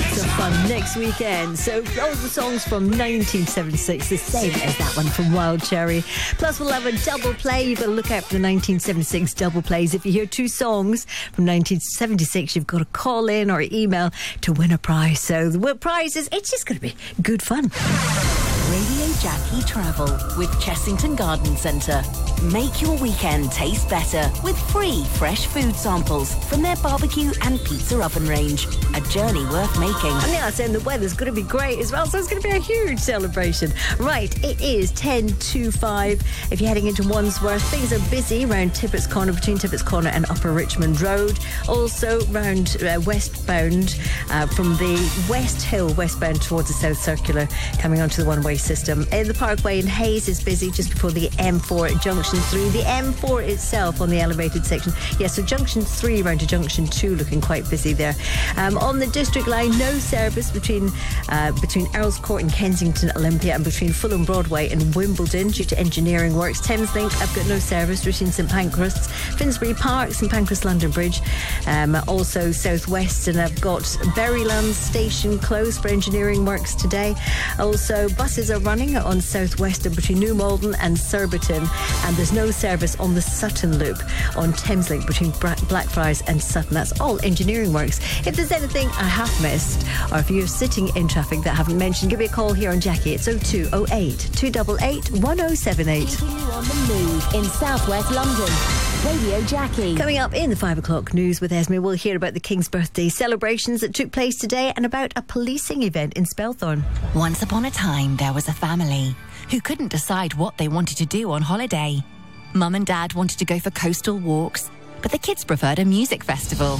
Lots of fun next weekend. So all the songs from 1976, the same as that one from Wild Cherry. Plus we'll have a double play. You've got to look out for the 1976 double plays. If you hear two songs from 1976, you've got to call in or email to win a prize. So the prize is, it's just going to be good fun. Radio Jackie Travel with Chessington Garden Centre. Make your weekend taste better with free fresh food samples from their barbecue and pizza oven range. A journey worth making. And yeah, saying the weather's going to be great as well, so it's going to be a huge celebration. Right, it is 10 to 5. If you're heading into Wandsworth, things are busy around Tippett's Corner, between Tippett's Corner and Upper Richmond Road. Also round westbound from the West Hill, westbound towards the South Circular, coming onto the one-way system. In the Parkway in Hayes is busy just before the M4 at Junction 3. The M4 itself on the elevated section. Yeah, so Junction 3 round to Junction 2 looking quite busy there. On the District Line, no service between Earls Court and Kensington Olympia, and between Fulham Broadway and Wimbledon due to engineering works. Thameslink, I've got no service between St Pancras, Finsbury Park, St Pancras London Bridge. Also South West, and I've got Berrylands Station closed for engineering works today. Also buses are running on South West and between New Malden and Surbiton, and there's no service on the Sutton Loop on Thameslink between Blackfriars and Sutton. That's all engineering works. If there's anything I have missed, or if you're sitting in traffic that I haven't mentioned, give me a call here on Jackie. It's 0208 288 1078. Keeping you on the move in southwest London. Radio Jackie. Coming up in the 5 o'clock news with Esme, we'll hear about the King's birthday celebrations that took place today and about a policing event in Spelthorne. Once upon a time, there was a family who couldn't decide what they wanted to do on holiday. Mum and Dad wanted to go for coastal walks, but the kids preferred a music festival.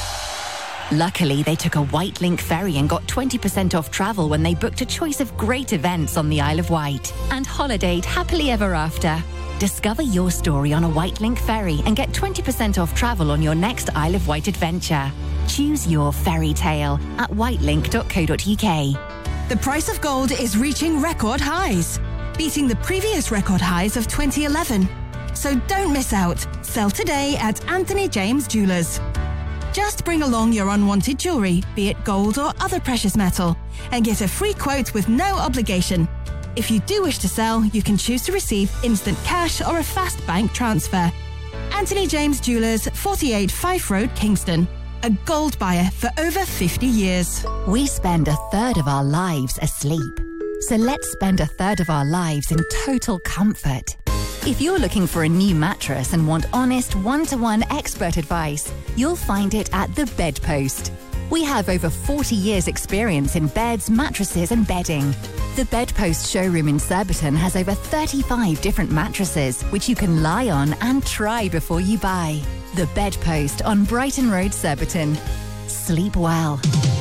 Luckily, they took a White Link ferry and got 20% off travel when they booked a choice of great events on the Isle of Wight and holidayed happily ever after. Discover your story on a White Link ferry and get 20% off travel on your next Isle of Wight adventure. Choose your fairy tale at whitelink.co.uk. The price of gold is reaching record highs, beating the previous record highs of 2011. So don't miss out. Sell today at Anthony James Jewellers. Just bring along your unwanted jewellery, be it gold or other precious metal, and get a free quote with no obligation. If you do wish to sell, you can choose to receive instant cash or a fast bank transfer. Anthony James Jewellers, 48 Fife Road, Kingston. A gold buyer for over 50 years. We spend a third of our lives asleep. So let's spend a third of our lives in total comfort. If you're looking for a new mattress and want honest, one-to-one expert advice, you'll find it at The Bedpost. We have over 40 years' experience in beds, mattresses and bedding. The Bedpost showroom in Surbiton has over 35 different mattresses, which you can lie on and try before you buy. The Bedpost on Brighton Road, Surbiton. Sleep well.